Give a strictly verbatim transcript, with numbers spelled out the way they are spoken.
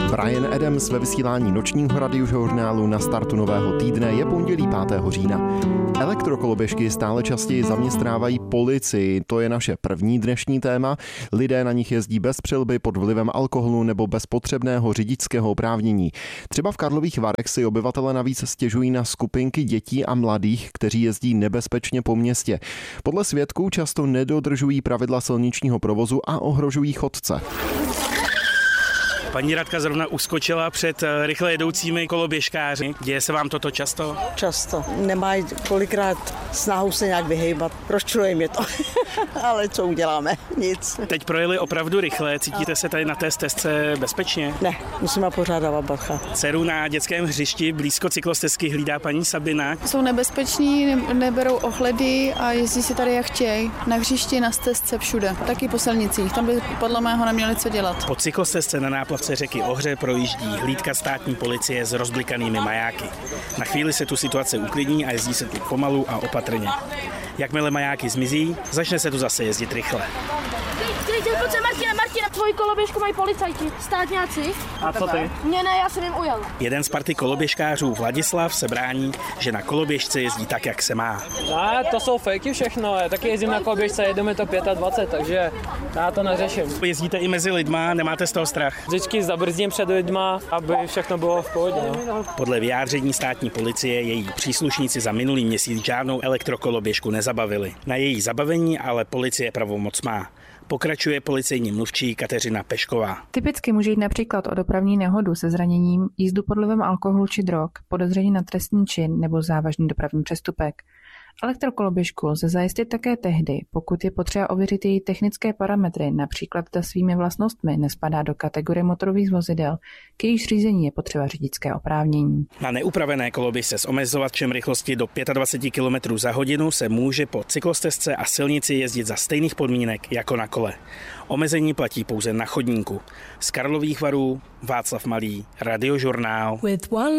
Bryan Adams ve vysílání nočního radiožurnálu na startu nového týdne. Je pondělí pátého října. Elektrokoloběžky stále častěji zaměstnávají policii. To je naše první dnešní téma. Lidé na nich jezdí bez přilby, pod vlivem alkoholu nebo bez potřebného řidičského oprávnění. Třeba v Karlových Varech si obyvatele navíc stěžují na skupinky dětí a mladých, kteří jezdí nebezpečně po městě. Podle svědků často nedodržují pravidla silničního provozu a ohrožují chodce. Paní Radka zrovna uskočila před rychle jedoucími koloběžkáři. Děje se vám toto často? Často. Nemají kolikrát snahu se nějak vyhejbat. Rozčiluje mě to. Ale co uděláme? Nic. Teď projeli opravdu rychle. Cítíte se tady na té stezce bezpečně? Ne, musíme pořád dávat bacha. Dceru na dětském hřišti blízko cyklostezky hlídá paní Sabina. Jsou nebezpeční, neberou ohledy a jezdí si tady jak chtějí. Na hřišti, na stezce, všude. Taky po silnicích. Tam by podle mého neměli co dělat. Po cyklostezce na náplavce řeky Ohře projíždí hlídka státní policie s rozblikanými majáky. Na chvíli se tu situace uklidní a jezdí se tu pomalu a opatrně. Jakmile majáky zmizí, začne se tu zase jezdit rychle. Martina, Martina, tvoji koloběžku mají policajti, státňáci. A co ty? Mně ne, já jsem jim ujel. Jeden z party koloběžkářů, Vladislav, se brání, že na koloběžce jezdí tak, jak se má. A to jsou fejky všechno, já taky jezdím na koloběžce, jedeme to dvacet pět, takže já to neřeším. Jezdíte i mezi lidma, nemáte z toho strach? Vždycky zabrzdím před lidma, aby všechno bylo v pohodě. No. Podle vyjádření státní policie její příslušníci za minulý měsíc žádnou elektrokoloběžku nezabavili. Na její zabavení ale policie pravomoc má. Pokračuje policejní mluvčí Kateřina Pešková. Typicky může jít například o dopravní nehodu se zraněním, jízdu pod vlivem alkoholu či drog, podezření na trestný čin nebo závažný dopravní přestupek. Elektrokoloběžku lze zajistit také tehdy, pokud je potřeba ověřit její technické parametry, například ta svými vlastnostmi nespadá do kategorie motorových vozidel, k jejíž řízení je potřeba řidičské oprávnění. Na neupravené koloběžce s omezovačem rychlosti do dvacet pět kilometrů za hodinu se může po cyklostezce a silnici jezdit za stejných podmínek jako na kole. Omezení platí pouze na chodníku. Z Karlových Varů Václav Malý, Radiožurnál.